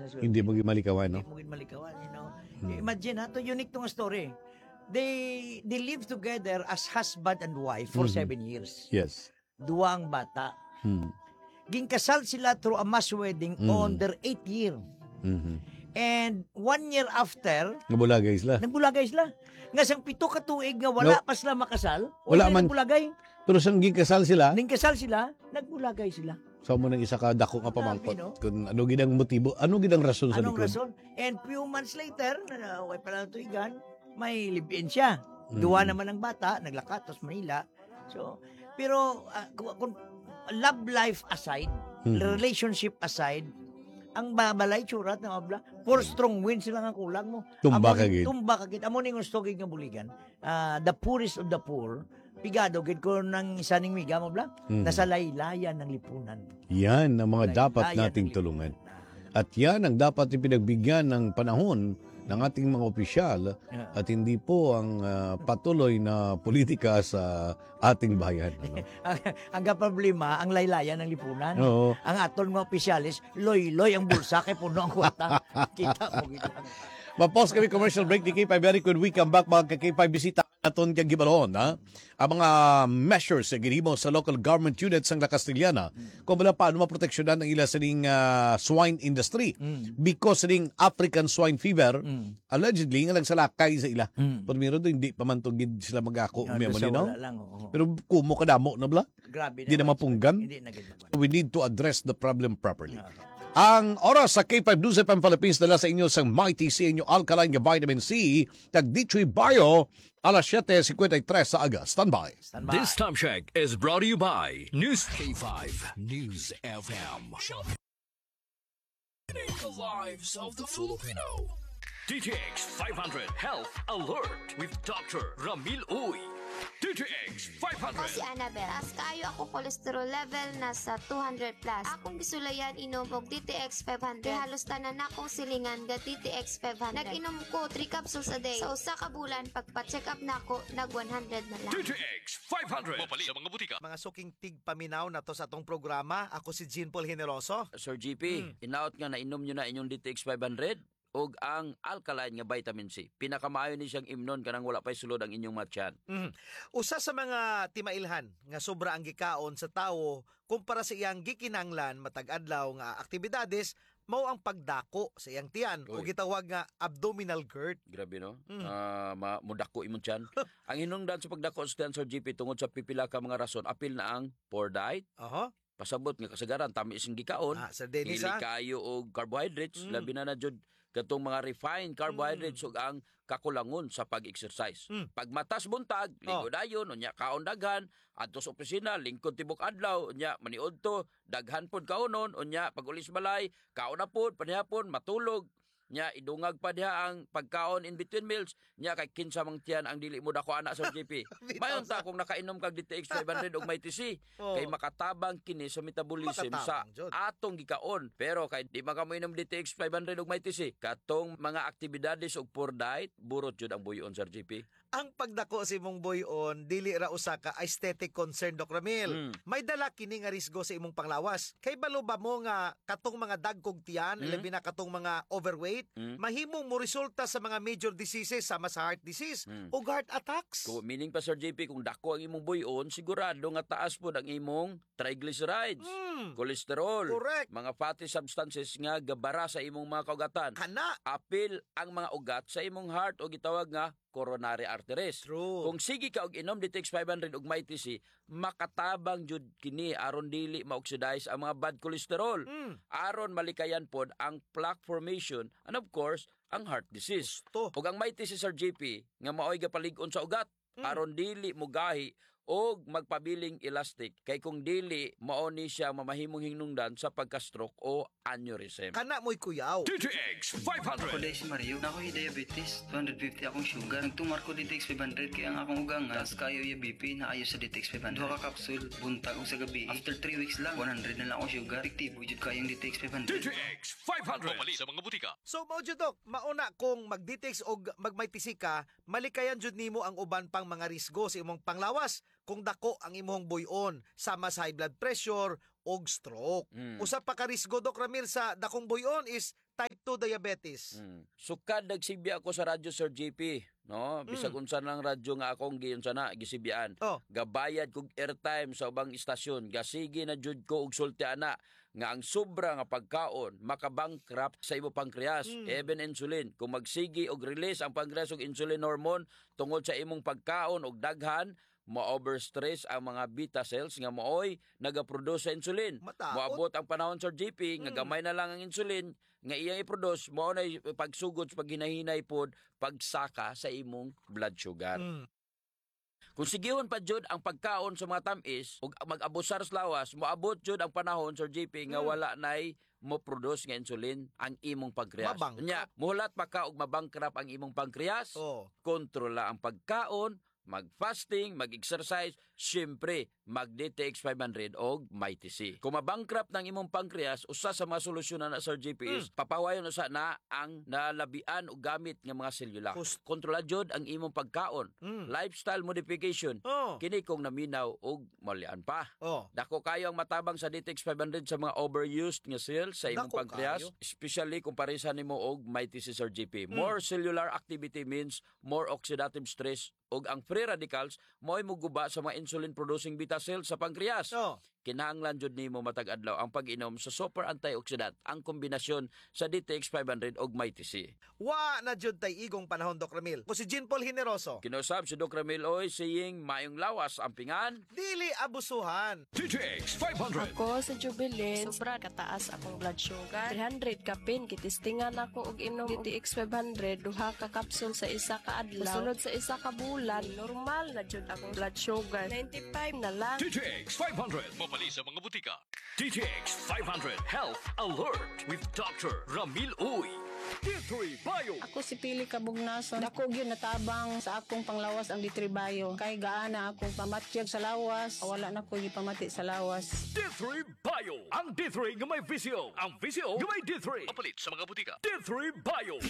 swerte. Hindi mo malikawan, no? Hindi mo malikawan, Imagine, to unique tong story. They live together as husband and wife for 7 years. Yes. Duwa ang bata. Mm. Ginkasal sila through a mass wedding on their 8th year. And 1 year after, Nabulagay sila. Nga sang 7 ka tuig nga wala pa sila makasal, Wala man. nagbulagay. Pero sang gikasal sila, Nagbulagay sila. sa mo nang isa ka dako nga pamangkot. Grabe, no? Kung ano gidang motibo, ano gidang rason sa Anong likod? rason? And few months later, way pala tuigan, may live-in siya. Duwa naman ang bata, naglakat, tapos Manila. So, pero kung love life aside, relationship aside, ang babalay tsurat na mabla, for strong winds sila nga kulang mo. Tumba ka gid. Amo ning gusto gid nga buligan. The poorest of the poor, pigado gid ko ng isa ning miga mo bla, nasa laylayan ng lipunan. Yan ang mga dapat Laylayan nating ng tulungan. lipunan. At yan ang dapat ipinagbigyan ng panahon ng ating mga opisyal at hindi po ang patuloy na politika sa ating bayan. Ano? Ang problema, ang laylayan ng lipunan. Oo. Ang aton mga opisyalis, loy-loy ang bulsa kay puno ang kwata. Kita mo gito. Mapos kami commercial break ni K5. Very good. We come back mga K5 bisita naton kag gibalon ang mga measures sa ginhimo sa local government units sang La Castellana kung wala paano maproteksyonan ang ila sining swine industry because sining African swine fever allegedly nga nagsalakay sa ila. Pero meron doon hindi pa man to gid sila magako umemo ni no. Pero kumo kadamo na bla. Grabe Di na mapunggan. Hindi na gid. We need to address the problem properly. Ang oras sa K5 News FM Philippines dala sa inyo sang Mighty C inyo alkaline nga vitamin C tag D3 Bio alas 7:53 sa aga. Standby. This time check is brought to you by News K5 News FM. The lives of the Filipino. DTX 500 Health Alert with Dr. Ramil Uy. DTX 500. Ako si Annabel. As kaayo ako cholesterol level nasa 200 plus. Akong gisulayan inom og DTX 500. Kay halos tanan akong silingan ga DTX 500. Nag-inom ko 3 capsules a day. Sa usa ka bulan pagpa-check up nako nag 100 na lang. DTX 500. Mapali sa mga butika. Mga suking tigpaminaw na to sa atong programa. Ako si Jean Paul Generoso. Sir GP, inaot nga na inom nyo na inyong DTX 500 og ang alkaline nga vitamin C. Pinakamaayo ni siyang imnon kanang wala pay sulod ang inyong matyan. Usa sa mga timailhan nga sobra ang gikaon sa tawo kumpara sa iyang gikinanglan matag adlaw nga aktibidades mao ang pagdako sa iyang tiyan o gitawag nga abdominal GERD. Grabe no? Mudako imong tiyan. Ang hinungdan sa pagdako sa tiyan, Sir GP, tungod sa pipila ka mga rason, apil na ang poor diet, pasabot nga kasagaran tamis ang gikaon, Sir Dennis, dili kayo og carbohydrates, labi na jud katong mga refined carbohydrates ug ang kakulangon sa pag-exercise. Pag matas buntag, ligo dayon, unya kaon daghan, adto sa opisina, lingkod tibok adlaw, unya maniud to, daghan pod kaonon, unya pag ulis balay, kaon na pod, panihapon, matulog, nya idungag pa diha ang pagkaon in between meals, nya kay kinsa mang tiyan ang dili mo dako ana sa GP. Mayon ta kung nakainom kag DTX 500 og may TC, kay makatabang kini sa metabolism sa atong gikaon. Pero kay di man ka mo inom DTX 500 og may TC, katong mga aktibidades og poor diet, burot jud ang buyon sa GP. Ang pagdako sa imong buyon dili ra usa ka aesthetic concern, Doc Ramil. May dala kini nga risgo sa imong panglawas. Kay balo ba mo nga katong mga dagkog tiyan, labi na katong mga overweight, mahimong mo resulta sa mga major diseases sama sa heart disease o heart attacks. Meaning pa Sir JP, kung dako ang imong buyon, sigurado nga taas po ang imong triglycerides, cholesterol, mga fatty substances nga gabara sa imong mga kaugatan. Apil ang mga ugat sa imong heart o gitawag nga coronary arteries. Kung sige ka og inom DTX 500 og may TC, makatabang jud kini aron dili ma-oxidize ang mga bad cholesterol. Aron malikayan pod ang plaque formation and of course, ang heart disease. Ug ang may TC Sir JP nga maoy gapalig-on sa ugat aron dili mugahi o magpabiling elastic kay kung dili mao ni siya mamahimong hinungdan sa pagka-stroke o aneurysm. Kana mo'y kuyaw. DTX 500. Ako si Mario, nako'y diabetes, 250 akong sugar. Nagtumar ko DTX 500 kaya ang akong ugangas kayo yung BP na ayos sa DTX 500. Duha ka kapsul, buntag o sa gabi. After 3 weeks lang, 100 na lang akong sugar. Efektibo jud kayong DTX 500. DTX 500. Pumali sa mga butika. So mao jud Dok, mauna kung mag-DTX og magmaytisi ka, malikayan jud nimo ang uban pang mga risgo sa imong panglawas kung dako ang imong buyon sama sa high blood pressure og stroke. Usa pa ka risgo Doc Ramil sa dakong buyon is type 2 diabetes. Sukad nagsibya ako sa radyo Sir JP, no? Bisag unsa lang radyo nga akong giyon sana gisibyan. Oh. Gabayad kog airtime sa ubang istasyon, gasigi na jud ko og sulti ana nga ang sobra nga pagkaon makabankrupt sa imo pankreas, even insulin. Kung magsigi og release ang pankreas og insulin hormone tungod sa imong pagkaon og daghan, ma-overstress ang mga beta cells nga mooy nagaproduce sa insulin. Mataot. Moabot ang panahon Sir JP nga gamay na lang ang insulin nga iyang i-produce, mao na pagsugod sa paghinahinay pod pagsaka sa imong blood sugar. Kung sigihon pa jud ang pagkaon sa mga tamis ug mag-abusar sa lawas, moabot jud ang panahon Sir JP nga wala nay mo produce nga insulin ang imong pankreas. Mabankrupt. Nya, muhulat pa ka og mabankrupt ang imong pankreas. Oh. Kontrola ang pagkaon, mag-fasting, mag-exercise, syempre, mag-DTX 500 o MyTC. Kung mabankrupt ng imong pankreas, usa sa mga solusyonan na Sir GPS, papawayon usa na ang nalabian o gamit ng mga selula. Kontrola jud ang imong pagkaon. Lifestyle modification. Oh. Kini kung naminaw o malian pa. Oh. Dako kayo ang matabang sa DTX 500 sa mga overused nga cells sa imong Dako pankreas, kayo. especially kung parisan nimo og MyTC Sir GP. More cellular activity means more oxidative stress ug ang free radicals mo'y muguba sa mga insulin producing beta cells sa pankreas. Oh. Kinahanglan jud nimo matag adlaw ang pag-inom sa super antioxidant, ang kombinasyon sa DTX 500 ug MyTC. Wa na jud tay igong panahon, Doc Ramil. Ko si Jean Paul Generoso. Kinusab si Doc Ramil Oy saying mayong lawas ang pingan. Dili abusuhan. DTX 500. Ako sa Jubilin, sobra kataas akong blood sugar. 300 kapin, kitistingan ako og inom DTX 500, duha ka kapsul sa isa ka adlaw. Sunod sa isa ka bulan, normal na jud akong blood sugar. 95 na lang. DTX 500. Mapali sa mga butika. DTX 500 Health Alert with Dr. Ramil Uy. D3 Bio. Ako si Pili Kabugnason. Dako gyud natabang sa akong panglawas ang D3 Bio. Kay gaana akong pamatyag sa lawas. Wala na ko gipamati sa lawas. D3 Bio. Ang D3 nga may visio. Ang visio nga may D3. Mapalit sa mga butika. D3 Bio.